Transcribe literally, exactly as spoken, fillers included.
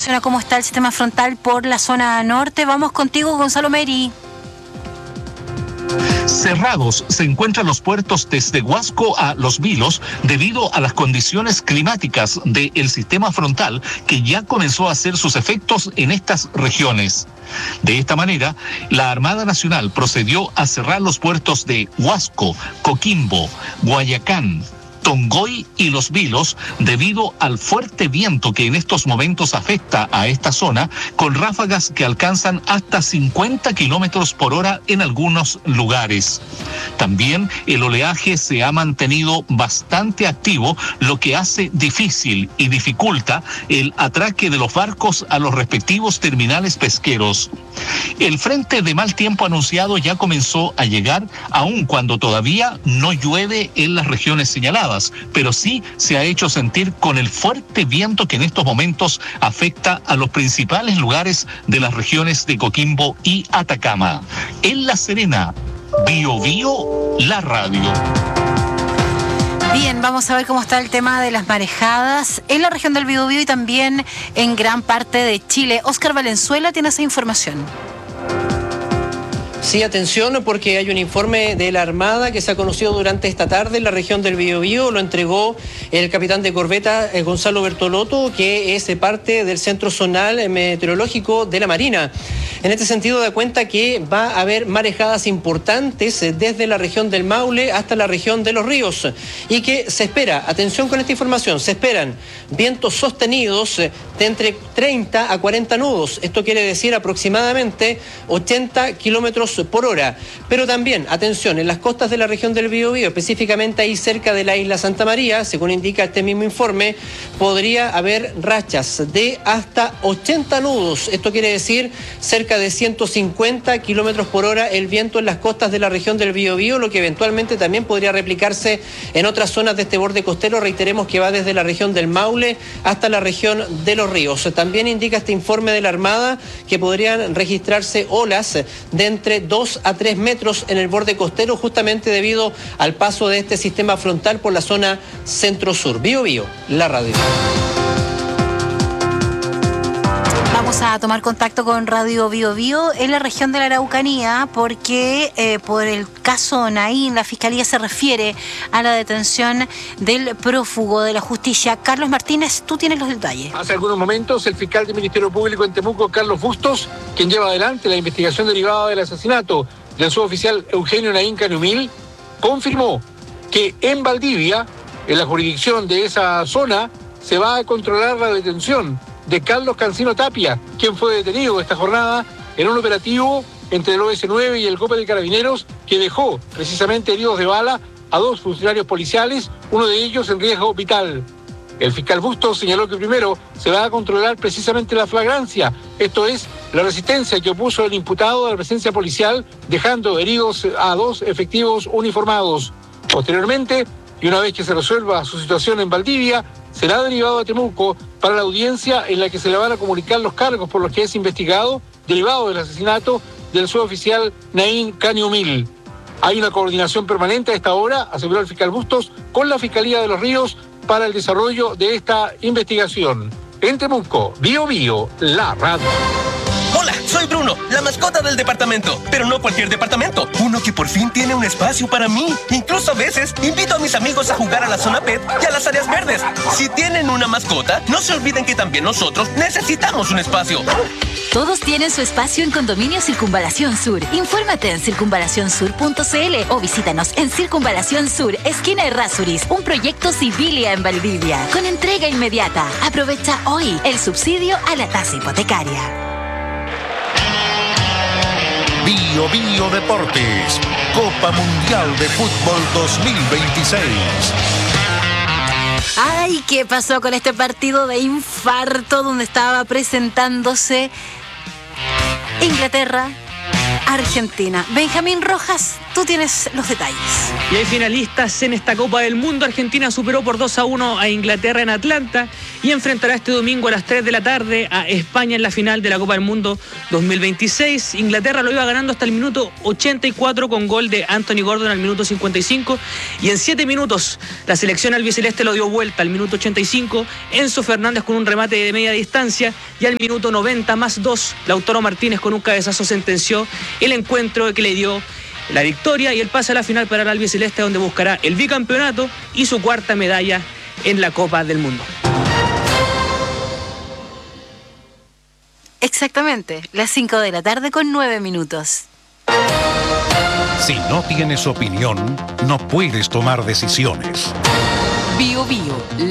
a cómo está el sistema frontal por la zona norte. Vamos contigo, Gonzalo Meri. Cerrados se encuentran los puertos desde Huasco a Los Vilos debido a las condiciones climáticas del sistema frontal que ya comenzó a hacer sus efectos en estas regiones. De esta manera, la Armada Nacional procedió a cerrar los puertos de Huasco, Coquimbo, Guayacán, Tongoy y Los Vilos debido al fuerte viento que en estos momentos afecta a esta zona, con ráfagas que alcanzan hasta cincuenta kilómetros por hora en algunos lugares. También el oleaje se ha mantenido bastante activo, lo que hace difícil y dificulta el atraque de los barcos a los respectivos terminales pesqueros. El frente de mal tiempo anunciado ya comenzó a llegar, aun cuando todavía no llueve en las regiones señaladas, pero sí se ha hecho sentir con el fuerte viento que en estos momentos afecta a los principales lugares de las regiones de Coquimbo y Atacama. En La Serena, Bio Bio, la radio. Bien, vamos a ver cómo está el tema de las marejadas en la región del Biobío y también en gran parte de Chile. Óscar Valenzuela tiene esa información. Sí, atención, porque hay un informe de la Armada que se ha conocido durante esta tarde en la región del Biobío. Lo entregó el capitán de corbeta eh, Gonzalo Bertolotto, que es parte del Centro Zonal Meteorológico de la Marina. En este sentido, da cuenta que va a haber marejadas importantes desde la región del Maule hasta la región de Los Ríos y que se espera, atención con esta información, se esperan vientos sostenidos de entre treinta a cuarenta nudos. Esto quiere decir aproximadamente ochenta kilómetros por hora. Pero también, atención, en las costas de la región del Biobío, específicamente ahí cerca de la isla Santa María, según indica este mismo informe, podría haber rachas de hasta ochenta nudos. Esto quiere decir cerca de ciento cincuenta kilómetros por hora el viento en las costas de la región del Biobío, lo que eventualmente también podría replicarse en otras zonas de este borde costero. Reiteremos que va desde la región del Maule hasta la región de Los Ríos. También indica este informe de la Armada que podrían registrarse olas de entre dos a tres metros en el borde costero, justamente debido al paso de este sistema frontal por la zona centro-sur. Biobío, la radio. Vamos a tomar contacto con Radio Biobío en la región de la Araucanía porque eh, por el caso Naín la Fiscalía se refiere a la detención del prófugo de la justicia. Carlos Martínez, tú tienes los detalles. Hace algunos momentos el fiscal del Ministerio Público en Temuco, Carlos Bustos, quien lleva adelante la investigación derivada del asesinato del suboficial Eugenio Naín Caniumil, confirmó que en Valdivia, en la jurisdicción de esa zona, se va a controlar la detención de Carlos Cancino Tapia, quien fue detenido esta jornada en un operativo entre el O S nueve y el COPE de Carabineros que dejó precisamente heridos de bala a dos funcionarios policiales, uno de ellos en riesgo vital. El fiscal Bustos señaló que primero se va a controlar precisamente la flagrancia, esto es, la resistencia que opuso el imputado a la presencia policial, dejando heridos a dos efectivos uniformados. Posteriormente, y una vez que se resuelva su situación en Valdivia, será derivado a Temuco para la audiencia en la que se le van a comunicar los cargos por los que es investigado, derivado del asesinato del suboficial Naín Caniumil. Hay una coordinación permanente a esta hora, aseguró el fiscal Bustos, con la Fiscalía de Los Ríos para el desarrollo de esta investigación. En Temuco, Bio Bio, la radio. Hola, soy Bruno, la mascota del departamento, pero no cualquier departamento, uno que por fin tiene un espacio para mí. Incluso a veces invito a mis amigos a jugar a la zona pet y a las áreas verdes. Si tienen una mascota, no se olviden que también nosotros necesitamos un espacio. Todos tienen su espacio en Condominio Circunvalación Sur. Infórmate en circunvalación sur punto c l o visítanos en Circunvalación Sur, esquina Errázuriz, un proyecto Civilia en Valdivia, con entrega inmediata. Aprovecha hoy el subsidio a la tasa hipotecaria. Bio Bio Deportes, Copa Mundial de Fútbol dos mil veintiséis. Ay, ¿qué pasó con este partido de infarto donde estaba presentándose Inglaterra, Argentina? Benjamín Rojas, tú Tú tienes los detalles. Y hay finalistas en esta Copa del Mundo. Argentina superó por dos a uno a Inglaterra en Atlanta y enfrentará este domingo a las tres de la tarde a España en la final de la Copa del Mundo dos mil veintiséis. Inglaterra lo iba ganando hasta el minuto ochenta y cuatro con gol de Anthony Gordon al minuto cincuenta y cinco, y en siete minutos la selección albiceleste lo dio vuelta. Al minuto ochenta y cinco, Enzo Fernández con un remate de media distancia, y al minuto noventa más dos, Lautaro Martínez con un cabezazo sentenció el encuentro que le dio la victoria y el pase a la final para el albiceleste, donde buscará el bicampeonato y su cuarta medalla en la Copa del Mundo. Exactamente, las cinco de la tarde con nueve minutos. Si no tienes opinión, no puedes tomar decisiones. Bio Bio.